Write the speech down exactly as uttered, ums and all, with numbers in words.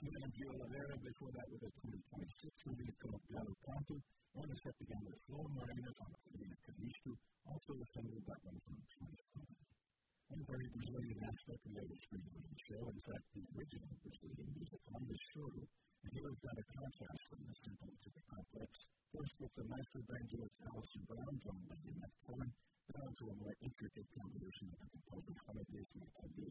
Listening to Oliveira before that with a twenty twenty-six release called Galo Canto. And the set began with Flor Morena from Academia Calisto, also a single that one from twenty twenty. One very Brazilian aspect of the other screen of the show, in fact, the original Brazilian music on this show, and here we've got a contrast from the simple to the complex. First with the master evangelist Alison Brown, joined by Matt Cohen, down to a more intricate composition of the composer Jaime Diaz Macaulay,